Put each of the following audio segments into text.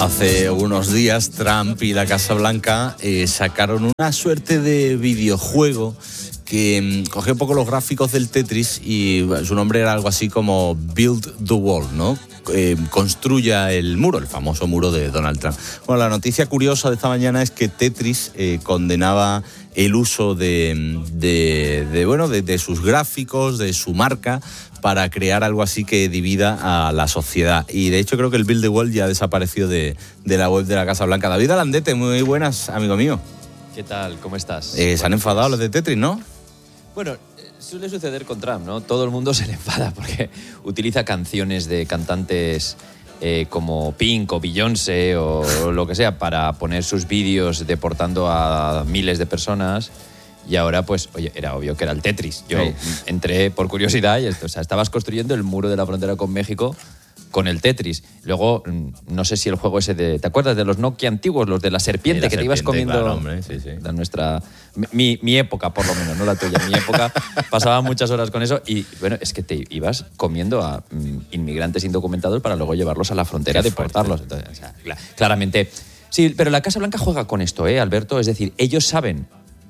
Hace unos días Trump y la Casa Blanca sacaron una suerte de videojuego que cogió un poco los gráficos del Tetris y su nombre era algo así como Build the Wall, ¿no? Construya el muro, el famoso muro de Donald Trump. Bueno, la noticia curiosa de esta mañana es que Tetris condenaba el uso de sus gráficos, de su marca, para crear algo así que divida a la sociedad. Y de hecho creo que el Build the Wall ya ha desaparecido de la web de la Casa Blanca. David Alandete, muy buenas, amigo mío. ¿Qué tal? ¿Cómo estás? Se han enfadado los de Tetris, ¿no? Bueno, suele suceder con Trump, ¿no? Todo el mundo se le enfada porque utiliza canciones de cantantes como Pink o Beyoncé o lo que sea para poner sus vídeos deportando a miles de personas. Y ahora, pues, oye, era obvio que era el Tetris. Yo entré por curiosidad y estabas construyendo el muro de la frontera con México con el Tetris. Luego, no sé si el juego ese de... ¿Te acuerdas de los Nokia antiguos? Los de la serpiente, que te ibas comiendo... Claro, hombre, sí. Mi época, por lo menos, no la tuya. Mi época pasaba muchas horas con eso y, bueno, es que te ibas comiendo a inmigrantes indocumentados para luego llevarlos a la frontera, deportarlos. Entonces, claramente... Sí, pero la Casa Blanca juega con esto, Alberto? Es decir, ellos saben...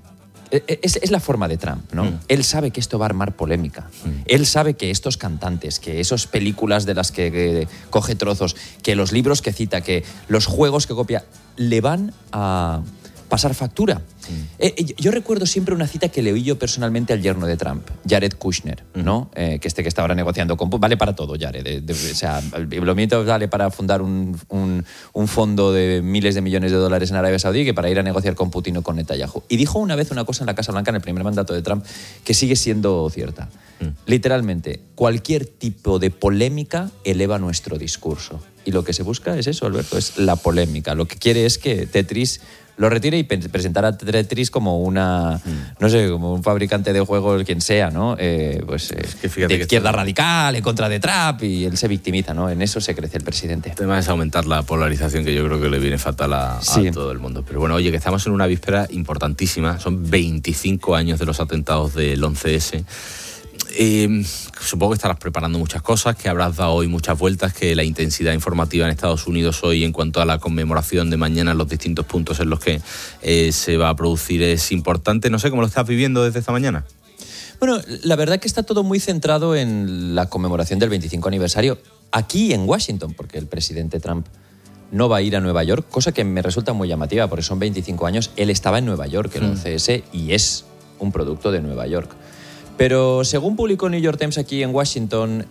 Es la forma de Trump, ¿no? Él sabe que esto va a armar polémica. Él sabe que estos cantantes, que esas películas de las que coge trozos, que los libros que cita, que los juegos que copia, le van a pasar factura. Yo recuerdo siempre una cita que le oí yo personalmente al yerno de Trump, Jared Kushner, ¿no? Que está ahora negociando con... Vale para todo, Jared. Lo mismo vale para fundar un fondo de miles de millones de dólares en Arabia Saudí que para ir a negociar con Putin o con Netanyahu. Y dijo una vez una cosa en la Casa Blanca en el primer mandato de Trump que sigue siendo cierta. Literalmente, cualquier tipo de polémica eleva nuestro discurso. Y lo que se busca es eso, Alberto, es la polémica. Lo que quiere es que Tetris lo retire y presentar a Tetris como no sé, como un fabricante de juegos, quien sea, ¿no? De izquierda radical, en contra de Trump, y él se victimiza, ¿no? En eso se crece el presidente. El tema es aumentar la polarización, que yo creo que le viene fatal a todo el mundo. Pero bueno, oye, que estamos en una víspera importantísima. Son 25 años de los atentados del 11S. Supongo que estarás preparando muchas cosas, que habrás dado hoy muchas vueltas, que la intensidad informativa en Estados Unidos hoy en cuanto a la conmemoración de mañana en los distintos puntos en los que se va a producir es importante. No sé cómo lo estás viviendo desde esta mañana. Bueno, la verdad que está todo muy centrado en la conmemoración del 25 aniversario aquí en Washington, porque el presidente Trump no va a ir a Nueva York, cosa que me resulta muy llamativa, porque son 25 años. Él estaba en Nueva York, el 11S, y es un producto de Nueva York. Pero según publicó New York Times aquí en Washington,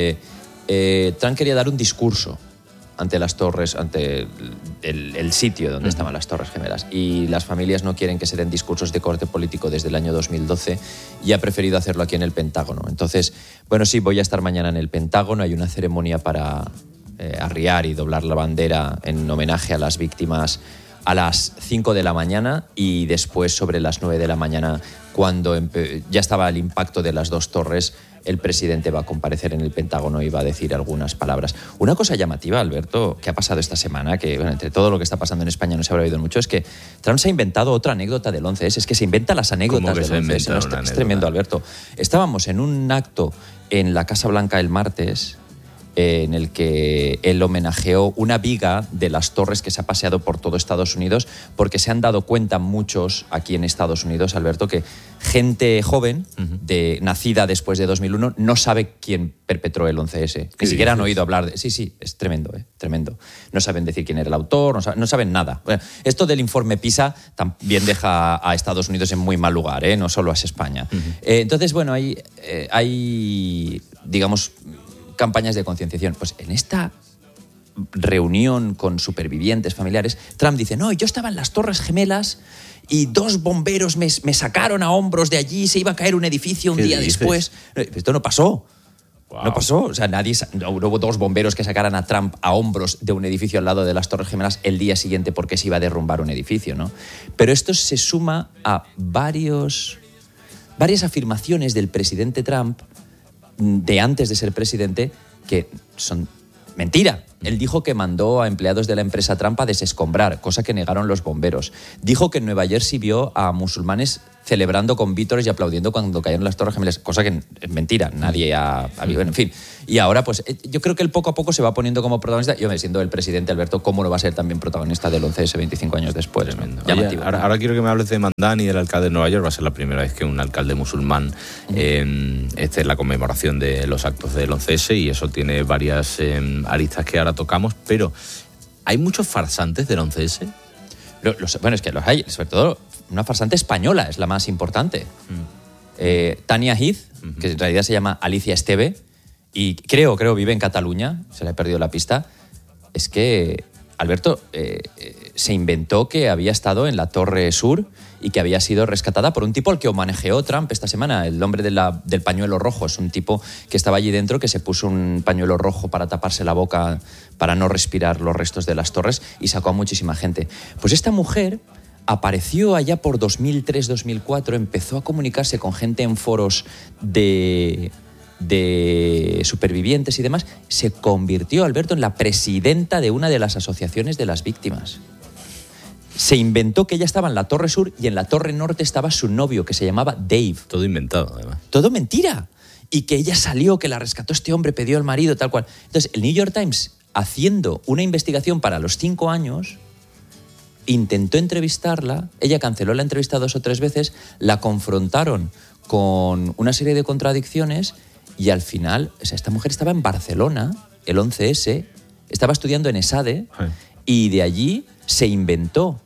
Trump quería dar un discurso ante las torres, ante el sitio donde estaban las Torres Gemelas. Y las familias no quieren que se den discursos de corte político desde el año 2012 y ha preferido hacerlo aquí en el Pentágono. Entonces, bueno, sí, voy a estar mañana en el Pentágono. Hay una ceremonia para arriar y doblar la bandera en homenaje a las víctimas a las 5 de la mañana y después sobre las 9 de la mañana, cuando ya estaba el impacto de las dos torres, el presidente va a comparecer en el Pentágono y va a decir algunas palabras. Una cosa llamativa, Alberto, que ha pasado esta semana, que bueno, entre todo lo que está pasando en España no se habrá oído mucho, es que Trump se ha inventado otra anécdota del 11S. Es que se inventa las anécdotas del 11S. ¿No? Es tremendo, Alberto. Estábamos en un acto en la Casa Blanca el martes en el que él homenajeó una viga de las torres que se ha paseado por todo Estados Unidos, porque se han dado cuenta muchos aquí en Estados Unidos, Alberto, que gente joven, nacida después de 2001, no sabe quién perpetró el 11S. Ni siquiera han oído hablar de... Sí, es tremendo, tremendo. No saben decir quién era el autor, no saben nada. Bueno, esto del informe PISA también deja a Estados Unidos en muy mal lugar, no solo es España. Entonces, bueno, hay digamos, campañas de concienciación. Pues en esta reunión con supervivientes familiares, Trump dice, no, yo estaba en las Torres Gemelas y 2 bomberos me sacaron a hombros de allí, se iba a caer un edificio un día después. Esto no pasó. Wow. No pasó. O sea, no hubo 2 bomberos que sacaran a Trump a hombros de un edificio al lado de las Torres Gemelas el día siguiente porque se iba a derrumbar un edificio, ¿no? Pero esto se suma a varias afirmaciones del presidente Trump de antes de ser presidente que son mentira. Él dijo que mandó a empleados de la empresa Trump a desescombrar, cosa que negaron los bomberos. Dijo que en Nueva Jersey vio a musulmanes celebrando con vítores y aplaudiendo cuando cayeron las Torres Gemelas, cosa que es mentira, nadie ha visto, en fin. Y ahora, pues, yo creo que él poco a poco se va poniendo como protagonista. Yo, siendo el presidente, Alberto, ¿cómo no va a ser también protagonista del 11S 25 años después? Oye, ahora quiero que me hables de Mamdani, del alcalde de Nueva York. Va a ser la primera vez que un alcalde musulmán esté en la conmemoración de los actos del 11S, y eso tiene varias aristas que ahora tocamos, pero ¿hay muchos farsantes del 11S? Bueno, es que los hay, sobre todo una farsante española es la más importante. Tania Heath, que en realidad se llama Alicia Esteve, y creo vive en Cataluña, se le ha perdido la pista. Es que Alberto se inventó que había estado en la Torre Sur y que había sido rescatada por un tipo al que homenajeó Trump esta semana, el hombre del pañuelo rojo. Es un tipo que estaba allí dentro, que se puso un pañuelo rojo para taparse la boca, para no respirar los restos de las torres, y sacó a muchísima gente. Pues esta mujer apareció allá por 2003-2004, empezó a comunicarse con gente en foros de supervivientes y demás, se convirtió, Alberto, en la presidenta de una de las asociaciones de las víctimas. Se inventó que ella estaba en la Torre Sur y en la Torre Norte estaba su novio, que se llamaba Dave. Todo inventado, además. Todo mentira. Y que ella salió, que la rescató este hombre, pidió al marido, tal cual. Entonces, el New York Times, haciendo una investigación para los 5 años, intentó entrevistarla, ella canceló la entrevista 2 o 3 veces, la confrontaron con una serie de contradicciones y al final, o sea, esta mujer estaba en Barcelona, el 11S, estaba estudiando en ESADE y de allí se inventó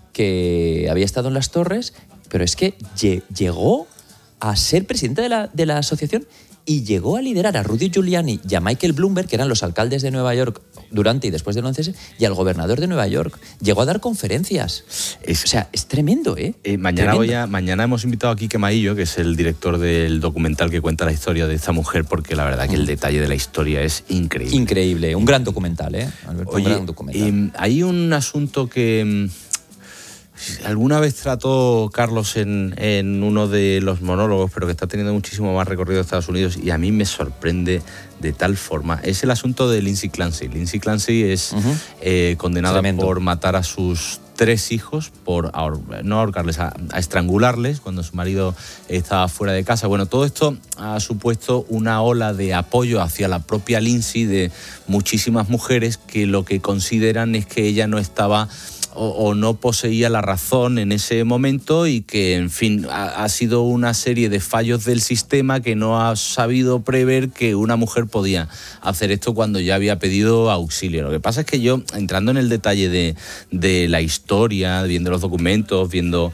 que había estado en las torres, pero es que llegó a ser presidenta de la asociación y llegó a liderar a Rudy Giuliani y a Michael Bloomberg, que eran los alcaldes de Nueva York durante y después del 11S, y al gobernador de Nueva York. Llegó a dar conferencias. O sea, es tremendo, ¿eh? Mañana hemos invitado a Quique Maillo, que es el director del documental que cuenta la historia de esta mujer, porque la verdad que el detalle de la historia es increíble. Increíble. Un gran documental, ¿eh, Alberto? Oye, un gran documental. Hay un asunto que alguna vez trató Carlos en uno de los monólogos, pero que está teniendo muchísimo más recorrido en Estados Unidos y a mí me sorprende de tal forma. Es el asunto de Lindsay Clancy. Lindsay Clancy es condenada por matar a sus 3 hijos, por no ahorcarles, a estrangularles cuando su marido estaba fuera de casa. Bueno, todo esto ha supuesto una ola de apoyo hacia la propia Lindsay de muchísimas mujeres que lo que consideran es que ella no estaba o no poseía la razón en ese momento y que, en fin, ha sido una serie de fallos del sistema que no ha sabido prever que una mujer podía hacer esto cuando ya había pedido auxilio. Lo que pasa es que yo, entrando en el detalle de la historia, viendo los documentos, viendo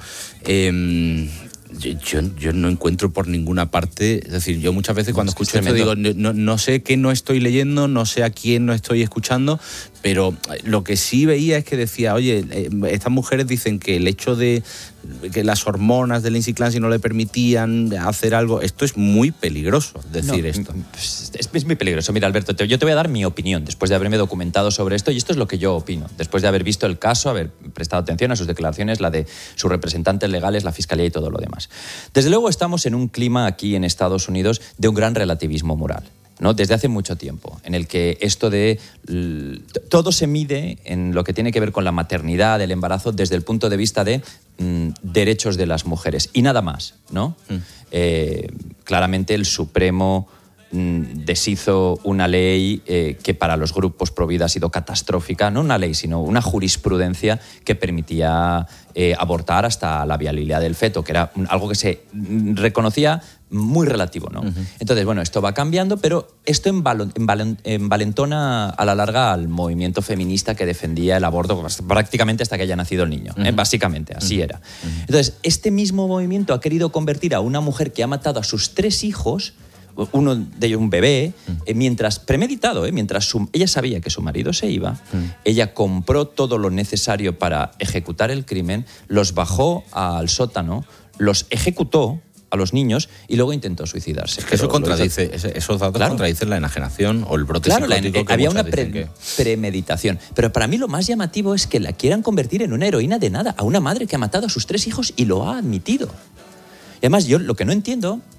yo no encuentro por ninguna parte, es decir, yo muchas veces cuando escucho esto digo, no sé qué no estoy leyendo, no sé a quién no estoy escuchando, pero lo que sí veía es que decía, oye, estas mujeres dicen que el hecho de que las hormonas de Lindsay Clancy no le permitían hacer algo, esto es muy peligroso decir esto. Es muy peligroso. Mira, Alberto, yo te voy a dar mi opinión después de haberme documentado sobre esto, y esto es lo que yo opino, después de haber visto el caso, haber prestado atención a sus declaraciones, la de sus representantes legales, la fiscalía y todo lo demás. Desde luego estamos en un clima aquí en Estados Unidos de un gran relativismo moral, ¿no? Desde hace mucho tiempo, en el que esto de todo se mide en lo que tiene que ver con la maternidad, el embarazo, desde el punto de vista de derechos de las mujeres y nada más, ¿no? Claramente el Supremo deshizo una ley que para los grupos pro vida ha sido catastrófica, no una ley, sino una jurisprudencia que permitía abortar hasta la viabilidad del feto, que era algo que se reconocía muy relativo, ¿no? Entonces, bueno, esto va cambiando, pero esto envalentona a la larga al movimiento feminista que defendía el aborto prácticamente hasta que haya nacido el niño, básicamente, así era. Entonces, este mismo movimiento ha querido convertir a una mujer que ha matado a sus 3 hijos, uno de ellos un bebé, mientras premeditado, mientras ella sabía que su marido se iba, ella compró todo lo necesario para ejecutar el crimen, los bajó al sótano, los ejecutó a los niños y luego intentó suicidarse. Es que eso contradice, esos datos contradicen la enajenación o el brote psicótico. Claro, había una premeditación. Pero para mí lo más llamativo es que la quieran convertir en una heroína de nada, a una madre que ha matado a sus 3 hijos y lo ha admitido. Y además yo lo que no entiendo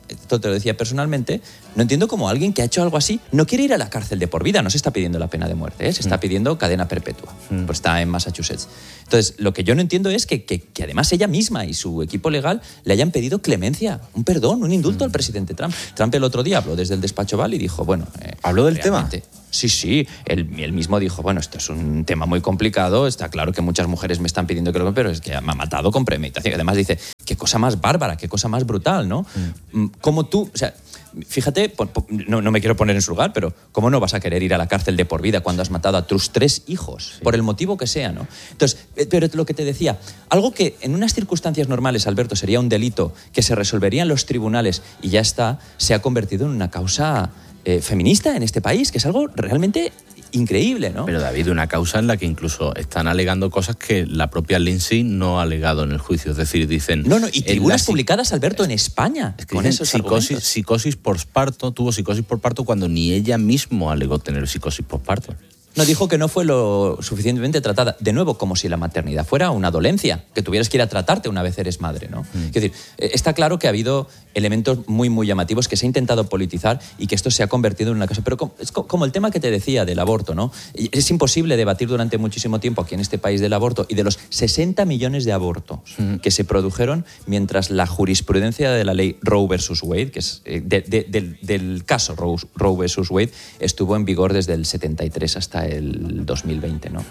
esto te lo decía personalmente, no entiendo cómo alguien que ha hecho algo así no quiere ir a la cárcel de por vida. No se está pidiendo la pena de muerte, se está pidiendo cadena perpetua. Pues está en Massachusetts. Entonces, lo que yo no entiendo es que además ella misma y su equipo legal le hayan pedido clemencia, un perdón, un indulto al presidente Trump. Trump el otro día habló desde el despacho Oval y dijo, bueno... ¿Habló del tema? Sí, él mismo dijo, bueno, esto es un tema muy complicado, está claro que muchas mujeres me están pidiendo que lo... pero es que me ha matado con premeditación. Además dice, qué cosa más bárbara, qué cosa más brutal, ¿no? Como tú... O sea, fíjate, no me quiero poner en su lugar, pero ¿cómo no vas a querer ir a la cárcel de por vida cuando has matado a tus 3 hijos? Sí. Por el motivo que sea, ¿no? Entonces, pero lo que te decía, algo que en unas circunstancias normales, Alberto, sería un delito que se resolvería en los tribunales y ya está, se ha convertido en una causa feminista en este país, que es algo realmente increíble, ¿no? Pero, David, una causa en la que incluso están alegando cosas que la propia Lindsay no ha alegado en el juicio. Es decir, dicen... No, y tribunas publicadas, Alberto, en España, es que con esos psicosis postparto, tuvo psicosis postparto cuando ni ella misma alegó tener psicosis postparto. No, dijo que no fue lo suficientemente tratada. De nuevo, como si la maternidad fuera una dolencia, que tuvieras que ir a tratarte una vez eres madre, ¿no? Es decir, está claro que ha habido elementos muy, muy llamativos que se ha intentado politizar y que esto se ha convertido en una cosa. Pero es como el tema que te decía del aborto, ¿no? Es imposible debatir durante muchísimo tiempo aquí en este país del aborto y de los 60 millones de abortos que se produjeron mientras la jurisprudencia de la ley Roe versus Wade, que es del caso Roe versus Wade, estuvo en vigor desde el 73 hasta el 2020, ¿no?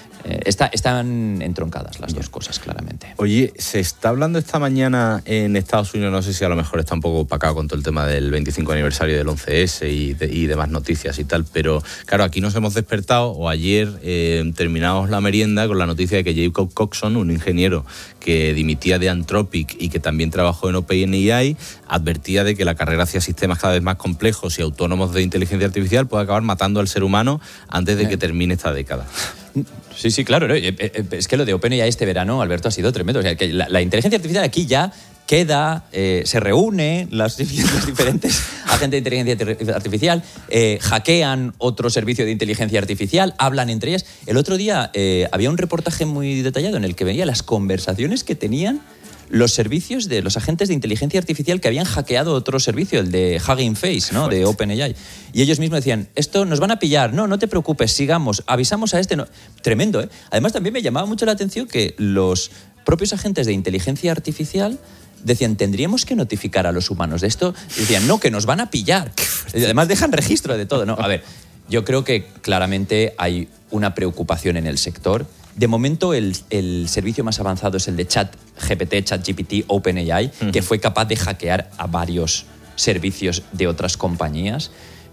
Están entroncadas las dos cosas, claramente. Oye, se está hablando esta mañana en Estados Unidos, no sé si a lo mejor está un poco opacado con todo el tema del 25 aniversario del 11S y demás noticias y tal, pero claro, aquí nos hemos despertado, o ayer terminamos la merienda con la noticia de que Jacob Coxon, un ingeniero que dimitía de Anthropic y que también trabajó en OpenAI, advertía de que la carrera hacia sistemas cada vez más complejos y autónomos de inteligencia artificial puede acabar matando al ser humano antes de que termine esta década. Sí, claro, ¿no? Es que lo de OpenAI este verano, Alberto, ha sido tremendo. O sea, que la inteligencia artificial aquí ya queda, se reúne los diferentes agentes de inteligencia artificial, hackean otro servicio de inteligencia artificial, hablan entre ellas. El otro día había un reportaje muy detallado en el que veía las conversaciones que tenían los servicios de los agentes de inteligencia artificial que habían hackeado otro servicio, el de Hugging Face, ¿no? De OpenAI. Y ellos mismos decían, esto nos van a pillar, no te preocupes, sigamos, avisamos a este. No. Tremendo, ¿eh? Además, también me llamaba mucho la atención que los propios agentes de inteligencia artificial decían, tendríamos que notificar a los humanos de esto. Y decían, no, que nos van a pillar. Y además dejan registro de todo, ¿no? A ver, yo creo que claramente hay una preocupación en el sector. De momento, el servicio más avanzado es el de ChatGPT, OpenAI, que fue capaz de hackear a varios servicios de otras compañías.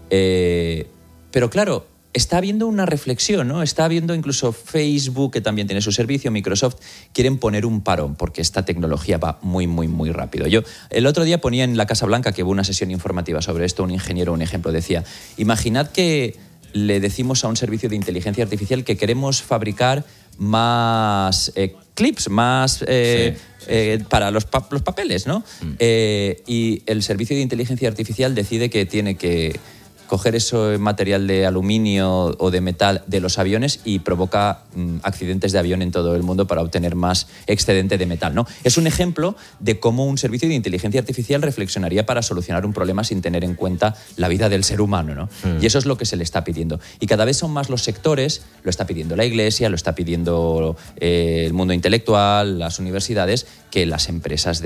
Pero claro, está habiendo una reflexión, ¿no? Está habiendo incluso Facebook, que también tiene su servicio, Microsoft, quieren poner un parón porque esta tecnología va muy, muy, muy rápido. Yo el otro día ponía en la Casa Blanca, que hubo una sesión informativa sobre esto, un ingeniero, un ejemplo, decía, imaginad que le decimos a un servicio de inteligencia artificial que queremos fabricar más clips, más para los papeles, ¿no? Y el servicio de inteligencia artificial decide que tiene que coger ese material de aluminio o de metal de los aviones y provoca accidentes de avión en todo el mundo para obtener más excedente de metal, ¿no? Es un ejemplo de cómo un servicio de inteligencia artificial reflexionaría para solucionar un problema sin tener en cuenta la vida del ser humano, ¿no? Y eso es lo que se le está pidiendo. Y cada vez son más los sectores, lo está pidiendo la Iglesia, lo está pidiendo el mundo intelectual, las universidades, que las empresas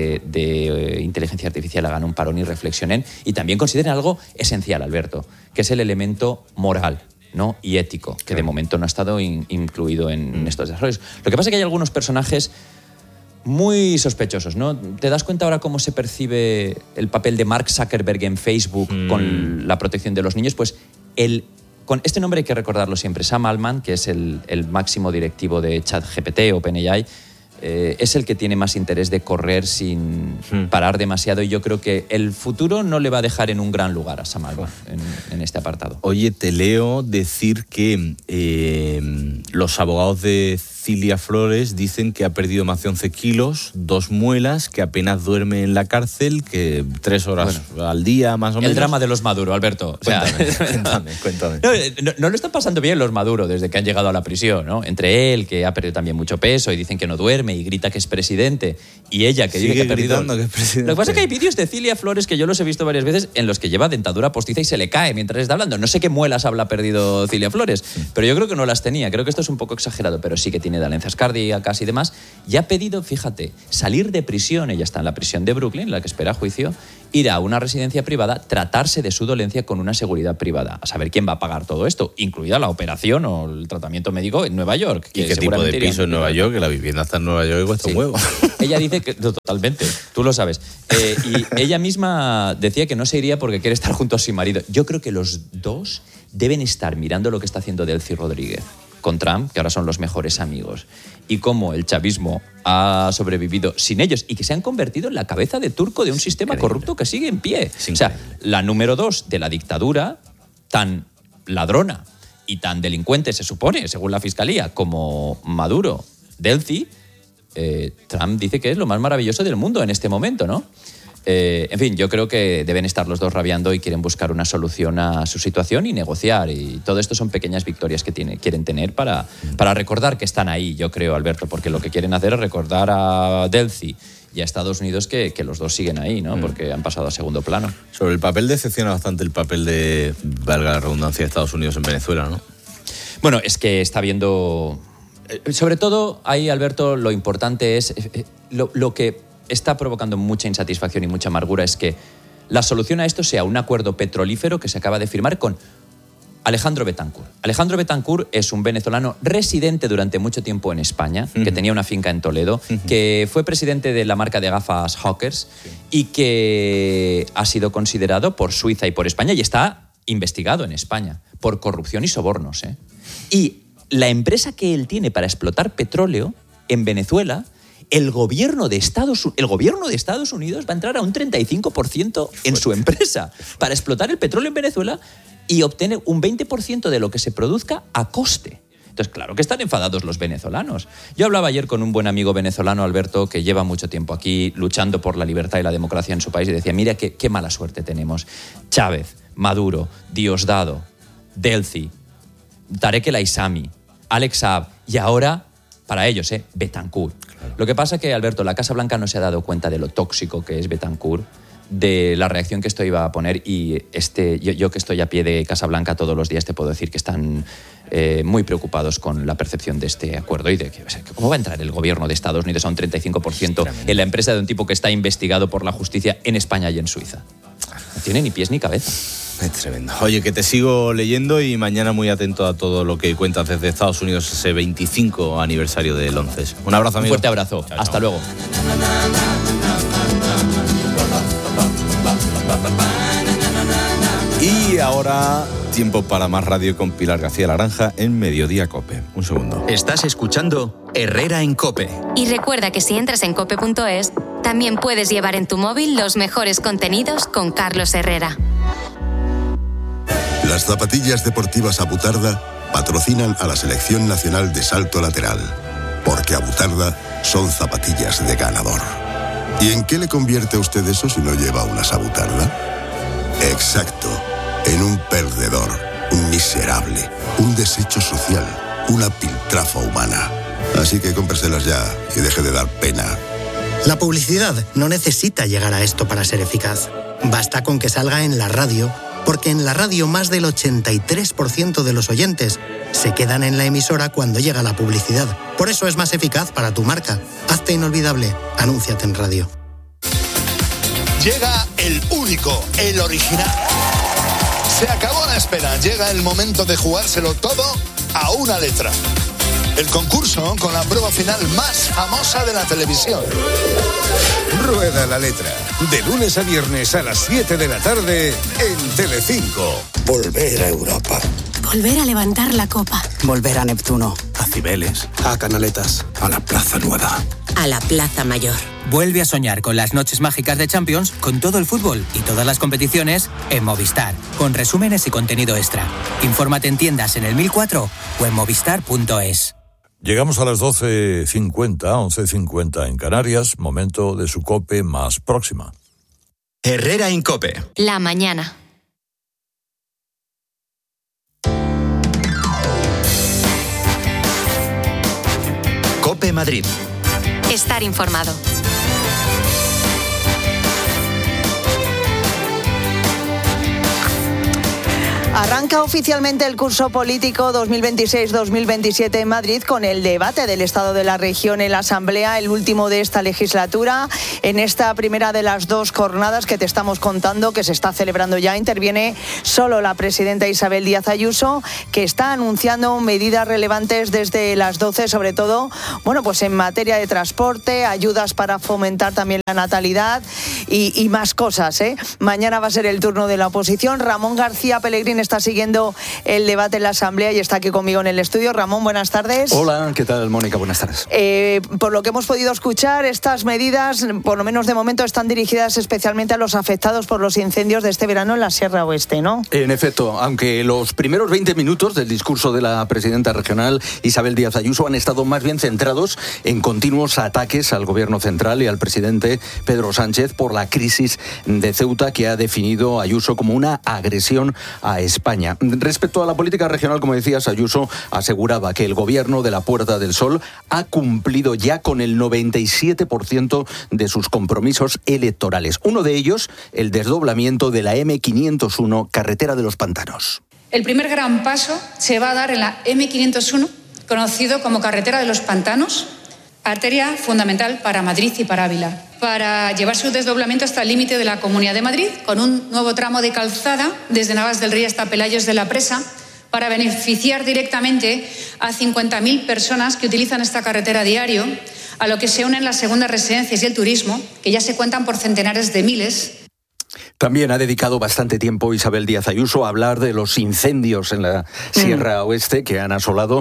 de inteligencia artificial hagan un parón y reflexionen y también consideren algo esencial, Alberto, que es el elemento moral, ¿no? Y ético, que de momento no ha estado incluido en estos desarrollos. Lo que pasa es que hay algunos personajes muy sospechosos, ¿no? ¿Te das cuenta ahora cómo se percibe el papel de Mark Zuckerberg en Facebook con la protección de los niños? Pues con este nombre hay que recordarlo siempre. Sam Altman, que es el máximo directivo de ChatGPT, OpenAI, es el que tiene más interés de correr sin parar demasiado, y yo creo que el futuro no le va a dejar en un gran lugar a Sam Altman en este apartado. Oye, te leo decir que los abogados de Cilia Flores dicen que ha perdido más de 11 kilos, 2 muelas, que apenas duerme en la cárcel, que 3 horas al día más o menos. El drama de los Maduro, Alberto. Cuéntame. No lo están pasando bien los Maduro desde que han llegado a la prisión, ¿no? Entre él, que ha perdido también mucho peso y dicen que no duerme y grita que es presidente, y ella que dice que ha perdido... Que es presidente. Lo que pasa es que hay vídeos de Cilia Flores que yo los he visto varias veces en los que lleva dentadura postiza y se le cae mientras está hablando. No sé qué muelas habrá perdido Cilia Flores, pero yo creo que no las tenía. Creo que esto es un poco exagerado, pero sí que tiene dolencias cardíacas y demás. Y ha pedido, fíjate, salir de prisión. Ella está en la prisión de Brooklyn, la que espera juicio, ir a una residencia privada, tratarse de su dolencia con una seguridad privada. A saber quién va a pagar todo esto, incluida la operación o el tratamiento médico en Nueva York. ¿Y qué tipo de piso en Nueva York? Que la vivienda está en Nueva York y cuesta un huevo. Ella dice que... Totalmente, tú lo sabes. Y ella misma decía que no se iría porque quiere estar junto a su marido. Yo creo que los dos deben estar mirando lo que está haciendo Delcy Rodríguez con Trump, que ahora son los mejores amigos, y cómo el chavismo ha sobrevivido sin ellos y que se han convertido en la cabeza de turco de un sistema corrupto que sigue en pie. O sea, la número 2 de la dictadura, tan ladrona y tan delincuente, se supone, según la fiscalía, como Maduro, Delcy, Trump dice que es lo más maravilloso del mundo en este momento, ¿no? En fin, yo creo que deben estar los dos rabiando y quieren buscar una solución a su situación y negociar. Y todo esto son pequeñas victorias que quieren tener para recordar que están ahí, yo creo, Alberto, porque lo que quieren hacer es recordar a Delcy y a Estados Unidos que los dos siguen ahí, ¿no? Porque han pasado a segundo plano. Sobre el papel decepciona bastante el papel de, valga la redundancia, de Estados Unidos en Venezuela, ¿no? Bueno, es que está viendo... Sobre todo, ahí, Alberto, lo importante es lo que está provocando mucha insatisfacción y mucha amargura es que la solución a esto sea un acuerdo petrolífero que se acaba de firmar con Alejandro Betancur. Alejandro Betancur es un venezolano residente durante mucho tiempo en España, que tenía una finca en Toledo, que fue presidente de la marca de gafas Hawkers y que ha sido considerado por Suiza y por España y está investigado en España por corrupción y sobornos. Y la empresa que él tiene para explotar petróleo en Venezuela, el gobierno de Estados Unidos va a entrar a un 35% en su empresa para explotar el petróleo en Venezuela y obtener un 20% de lo que se produzca a coste. Entonces, claro que están enfadados los venezolanos. Yo hablaba ayer con un buen amigo venezolano, Alberto, que lleva mucho tiempo aquí luchando por la libertad y la democracia en su país y decía, mira qué mala suerte tenemos. Chávez, Maduro, Diosdado, Delcy, Tarek El Aissami, Alex Saab y ahora, para ellos, Betancur. Claro. Lo que pasa es que, Alberto, la Casa Blanca no se ha dado cuenta de lo tóxico que es Betancur, de la reacción que esto iba a poner y yo que estoy a pie de Casa Blanca todos los días te puedo decir que están muy preocupados con la percepción de este acuerdo y de que, ¿cómo va a entrar el gobierno de Estados Unidos a un 35% en la empresa de un tipo que está investigado por la justicia en España y en Suiza? No tiene ni pies ni cabeza. Es tremendo. Oye, que te sigo leyendo y mañana muy atento a todo lo que cuentas desde Estados Unidos, ese 25 aniversario del 11. Un abrazo, amigo. Un fuerte abrazo. Chao, hasta luego. Y ahora, tiempo para más radio con Pilar García Laranja en Mediodía COPE. Un segundo. Estás escuchando Herrera en COPE. Y recuerda que si entras en cope.es, también puedes llevar en tu móvil los mejores contenidos con Carlos Herrera. Las zapatillas deportivas Abutarda patrocinan a la Selección Nacional de Salto Lateral, porque Abutarda son zapatillas de ganador. ¿Y en qué le convierte a usted eso si no lleva unas Abutarda? Exacto, en un perdedor, un miserable, un desecho social, una piltrafa humana. Así que cómpreselas ya y deje de dar pena. La publicidad no necesita llegar a esto para ser eficaz. Basta con que salga en la radio, porque en la radio más del 83% de los oyentes se quedan en la emisora cuando llega la publicidad. Por eso es más eficaz para tu marca. Hazte inolvidable. Anúnciate en radio. Llega el único, el original. Se acabó la espera. Llega el momento de jugárselo todo a una letra. El concurso con la prueba final más famosa de la televisión. Rueda la letra. De lunes a viernes a las 7 de la tarde en Telecinco. Volver a Europa. Volver a levantar la copa. Volver a Neptuno. A Cibeles. A Canaletas. A la Plaza Nueva. A la Plaza Mayor. Vuelve a soñar con las noches mágicas de Champions, con todo el fútbol y todas las competiciones en Movistar, con resúmenes y contenido extra. Infórmate en tiendas en el 1004 o en movistar.es. Llegamos a las 12:50, 11:50 en Canarias, momento de su COPE más próxima. Herrera en COPE. La mañana. COPE Madrid. Estar informado. Arranca oficialmente el curso político 2026-2027 en Madrid con el debate del estado de la región en la Asamblea, el último de esta legislatura. En esta primera de las dos jornadas que te estamos contando, que se está celebrando ya, interviene solo la presidenta Isabel Díaz Ayuso, que está anunciando medidas relevantes desde las 12, sobre todo, pues en materia de transporte, ayudas para fomentar también la natalidad y más cosas, ¿eh? Mañana va a ser el turno de la oposición. Ramón García Pellegrín está siguiendo el debate en la Asamblea y está aquí conmigo en el estudio. Ramón, buenas tardes. Hola, ¿qué tal, Mónica? Buenas tardes. Por lo que hemos podido escuchar, estas medidas, por lo menos de momento, están dirigidas especialmente a los afectados por los incendios de este verano en la Sierra Oeste, ¿no? En efecto, aunque los primeros 20 minutos del discurso de la presidenta regional Isabel Díaz Ayuso han estado más bien centrados en continuos ataques al gobierno central y al presidente Pedro Sánchez por la crisis de Ceuta, que ha definido Ayuso como una agresión a España. Respecto a la política regional, como decías, Ayuso aseguraba que el gobierno de la Puerta del Sol ha cumplido ya con el 97% de sus compromisos electorales. Uno de ellos, el desdoblamiento de la M501, carretera de los Pantanos. El primer gran paso se va a dar en la M501, conocido como carretera de los Pantanos, arteria fundamental para Madrid y para Ávila, para llevar su desdoblamiento hasta el límite de la Comunidad de Madrid, con un nuevo tramo de calzada desde Navas del Río hasta Pelayos de la Presa, para beneficiar directamente a 50.000 personas que utilizan esta carretera a diario, a lo que se unen las segundas residencias y el turismo, que ya se cuentan por centenares de miles. También ha dedicado bastante tiempo Isabel Díaz Ayuso a hablar de los incendios en la Sierra Oeste que han asolado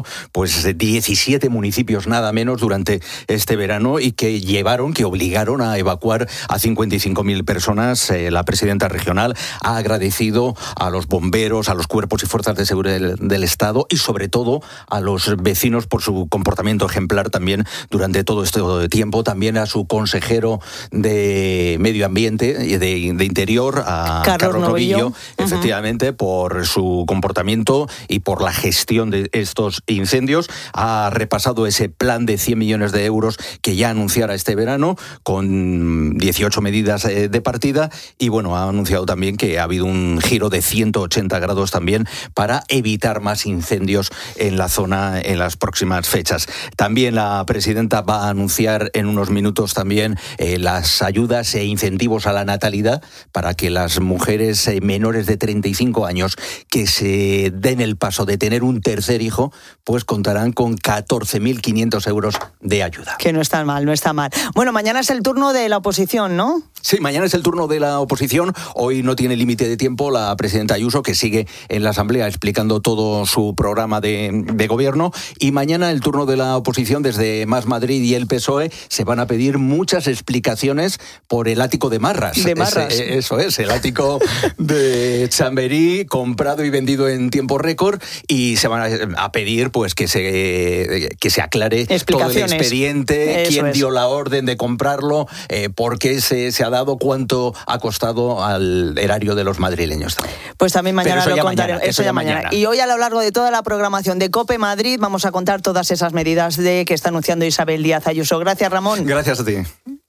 17 municipios nada menos durante este verano y que obligaron a evacuar a 55.000 personas. La presidenta regional ha agradecido a los bomberos, a los cuerpos y fuerzas de seguridad del Estado y sobre todo a los vecinos por su comportamiento ejemplar también durante todo este tiempo. También a su consejero de Medio Ambiente y de Interior, a Carlos Novillo, efectivamente, por su comportamiento y por la gestión de estos incendios. Ha repasado ese plan de 100 millones de euros que ya anunciara este verano, con 18 medidas de partida, y ha anunciado también que ha habido un giro de 180 grados también para evitar más incendios en la zona en las próximas fechas. También la presidenta va a anunciar en unos minutos también las ayudas e incentivos a la natalidad para que las mujeres menores de 35 años que se den el paso de tener un tercer hijo, pues contarán con 14.500 euros de ayuda. Que no está mal, no está mal. Bueno, mañana es el turno de la oposición, ¿no? Sí, mañana es el turno de la oposición. Hoy no tiene límite de tiempo la presidenta Ayuso, que sigue en la Asamblea explicando todo su programa de gobierno. Y mañana el turno de la oposición, desde Más Madrid y el PSOE, se van a pedir muchas explicaciones por el ático de Marras. Eso es, el ático de Chamberí, comprado y vendido en tiempo récord, y se van a pedir que se aclare todo el expediente, quién dio la orden de comprarlo, por qué se ha dado, cuánto ha costado al erario de los madrileños. Pues también mañana lo contaremos. Eso ya mañana. Y hoy, a lo largo de toda la programación de COPE Madrid, vamos a contar todas esas medidas que está anunciando Isabel Díaz Ayuso. Gracias, Ramón. Gracias a ti.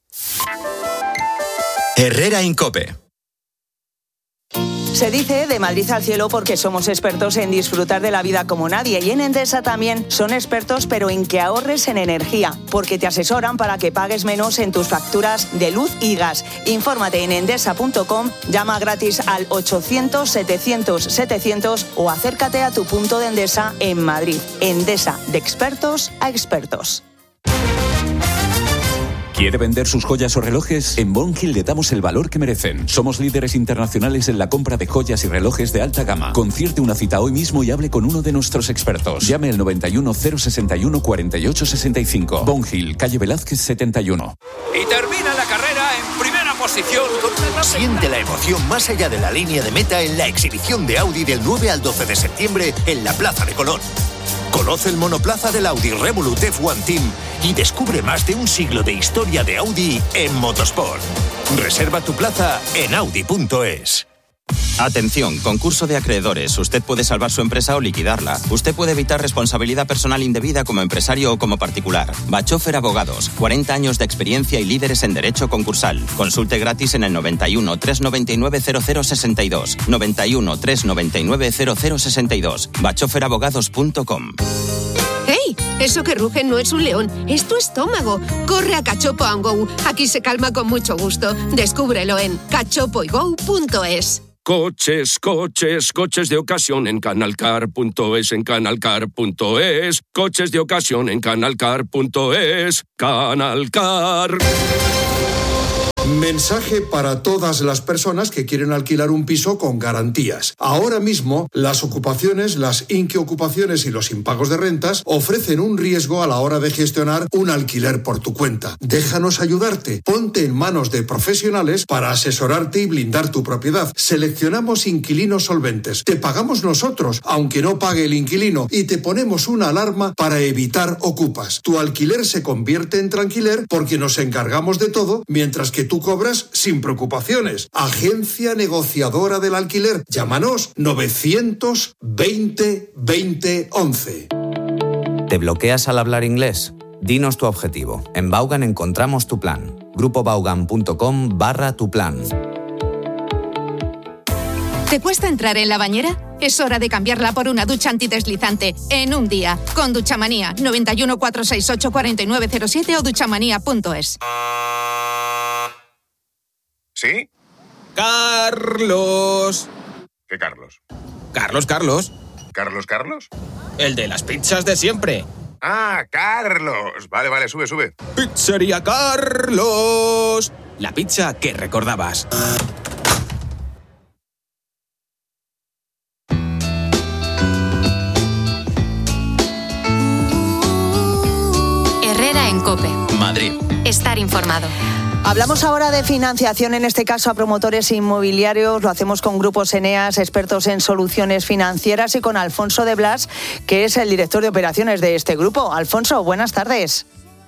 Herrera en COPE. Se dice de Madrid al cielo porque somos expertos en disfrutar de la vida como nadie, y en Endesa también son expertos, pero en que ahorres en energía, porque te asesoran para que pagues menos en tus facturas de luz y gas. Infórmate en endesa.com, llama gratis al 800-700-700 o acércate a tu punto de Endesa en Madrid. Endesa, de expertos a expertos. ¿Quiere vender sus joyas o relojes? En Bon Hill le damos el valor que merecen. Somos líderes internacionales en la compra de joyas y relojes de alta gama. Concierte una cita hoy mismo y hable con uno de nuestros expertos. Llame al 91 061 48 65. Bon Hill, calle Velázquez 71. Y termina la carrera en primera posición con una... Siente la emoción más allá de la línea de meta en la exhibición de Audi del 9 al 12 de septiembre en la Plaza de Colón. Conoce el monoplaza del Audi Revolut F1 Team y descubre más de un siglo de historia de Audi en motorsport. Reserva tu plaza en audi.es. Atención, concurso de acreedores. Usted puede salvar su empresa o liquidarla. Usted puede evitar responsabilidad personal indebida como empresario o como particular. Bachofer Abogados, 40 años de experiencia y líderes en derecho concursal. Consulte gratis en el 91 399 0062. 91 399 0062. bachoferabogados.com. ¡Hey! Eso que ruge no es un león, es tu estómago. Corre a Cachopo & Go. Aquí se calma con mucho gusto. Descúbrelo en cachopoygo.es. Coches, coches, coches de ocasión en canalcar.es, en canalcar.es. Coches de ocasión en canalcar.es. Canalcar. Mensaje para todas las personas que quieren alquilar un piso con garantías. Ahora mismo, las ocupaciones, las inquiocupaciones y los impagos de rentas ofrecen un riesgo a la hora de gestionar un alquiler por tu cuenta. Déjanos ayudarte. Ponte en manos de profesionales para asesorarte y blindar tu propiedad. Seleccionamos inquilinos solventes. Te pagamos nosotros, aunque no pague el inquilino, y te ponemos una alarma para evitar ocupas. Tu alquiler se convierte en tranquiler porque nos encargamos de todo, mientras que tú cobras sin preocupaciones. Agencia negociadora del alquiler. Llámanos 920 20 11. ¿Te bloqueas al hablar inglés? Dinos tu objetivo. En Vaughan encontramos tu plan. grupovaughan.com/tu plan. ¿Te cuesta entrar en la bañera? Es hora de cambiarla por una ducha antideslizante en un día. Con Duchamanía. 91 468 4907 o duchamanía.es. ¿Sí? ¡Carlos! ¿Qué Carlos? Carlos. ¿Carlos Carlos? El de las pizzas de siempre. ¡Ah, Carlos! Vale, sube. ¡Pizzería Carlos! La pizza que recordabas. Herrera en COPE. Madrid. Estar informado. Hablamos ahora de financiación, en este caso a promotores inmobiliarios. Lo hacemos con Grupos Eneas, expertos en soluciones financieras, y con Alfonso de Blas, que es el director de operaciones de este grupo. Alfonso, buenas tardes.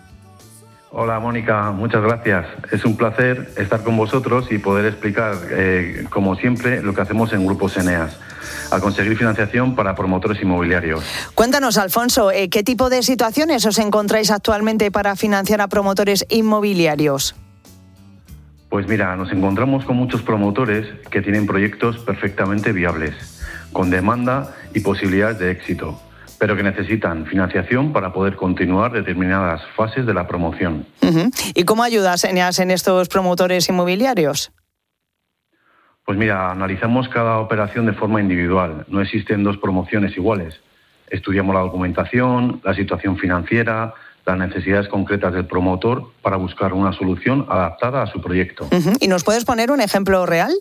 Hola Mónica, muchas gracias. Es un placer estar con vosotros y poder explicar, como siempre, lo que hacemos en Grupos Eneas, a conseguir financiación para promotores inmobiliarios. Cuéntanos, Alfonso, ¿qué tipo de situaciones os encontráis actualmente para financiar a promotores inmobiliarios? Pues mira, nos encontramos con muchos promotores que tienen proyectos perfectamente viables, con demanda y posibilidades de éxito, pero que necesitan financiación para poder continuar determinadas fases de la promoción. ¿Y cómo ayudas, Eneas, en estos promotores inmobiliarios? Pues mira, analizamos cada operación de forma individual. No existen dos promociones iguales. Estudiamos la documentación, la situación financiera, las necesidades concretas del promotor para buscar una solución adaptada a su proyecto. ¿Y nos puedes poner un ejemplo real?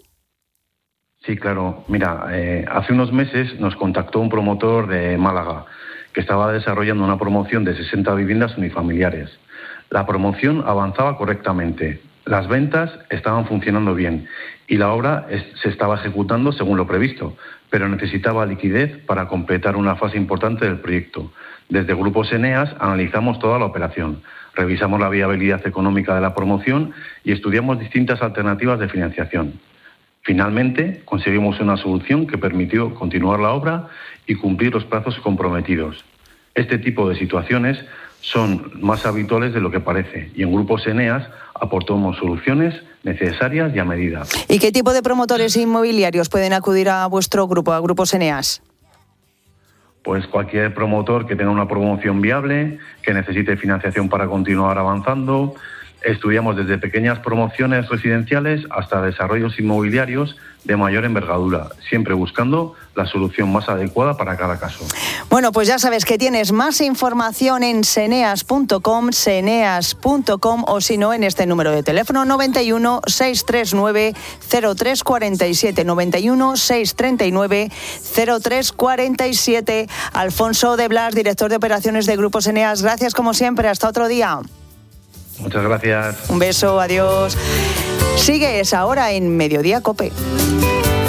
Sí, claro. Mira, hace unos meses nos contactó un promotor de Málaga que estaba desarrollando una promoción de 60 viviendas unifamiliares. La promoción avanzaba correctamente, las ventas estaban funcionando bien y la obra se estaba ejecutando según lo previsto, pero necesitaba liquidez para completar una fase importante del proyecto. Desde Grupos Eneas analizamos toda la operación, revisamos la viabilidad económica de la promoción y estudiamos distintas alternativas de financiación. Finalmente, conseguimos una solución que permitió continuar la obra y cumplir los plazos comprometidos. Este tipo de situaciones son más habituales de lo que parece y en Grupos Eneas aportamos soluciones necesarias y a medida. ¿Y qué tipo de promotores inmobiliarios pueden acudir a vuestro grupo, a Grupos Eneas? Pues cualquier promotor que tenga una promoción viable, que necesite financiación para continuar avanzando. Estudiamos desde pequeñas promociones residenciales hasta desarrollos inmobiliarios de mayor envergadura, siempre buscando la solución más adecuada para cada caso. Bueno, pues ya sabes que tienes más información en seneas.com, o si no, en este número de teléfono 91 639 0347, 91 639 0347. Alfonso de Blas, director de operaciones de Grupos Eneas, gracias como siempre, hasta otro día. Muchas gracias. Un beso, adiós. Sigues ahora en Mediodía COPE.